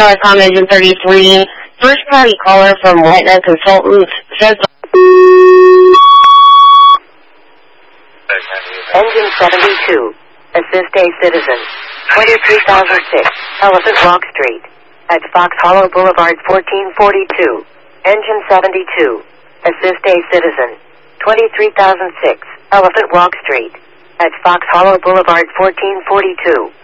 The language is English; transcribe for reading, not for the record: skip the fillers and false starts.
Telecom Engine 33, first party caller from Whitenet Consultants says... Engine 72, assist a citizen, 23,006, Elephant Walk Street, at Fox Hollow Boulevard 1442. Engine 72, assist a citizen, 23,006, Elephant Walk Street, at Fox Hollow Boulevard 1442.